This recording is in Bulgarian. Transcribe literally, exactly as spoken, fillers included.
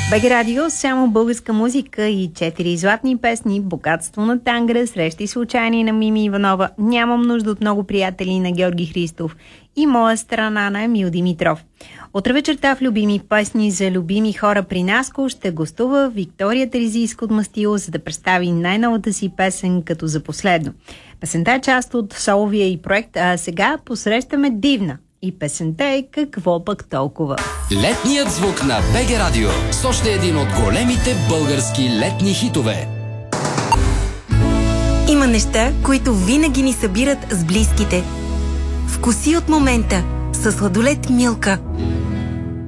БГ Радио, само българска музика и четири златни песни, богатство на тангра, срещи случайни на Мими Иванова, нямам нужда от много приятели на Георги Христов и моя страна на Емил Димитров. Утре вечерта в любими песни за любими хора при Наско ще гостува Виктория Терезийска от Мастило, за да представи най-новата си песен като за последно. Песента е част от соловия и проект, а сега посрещаме Дивна. И песента е "Какво пък толкова". Летният звук на БГ Радио с още един от големите български летни хитове. Има неща, които винаги ни събират с близките. Вкуси от момента със сладолед Милка.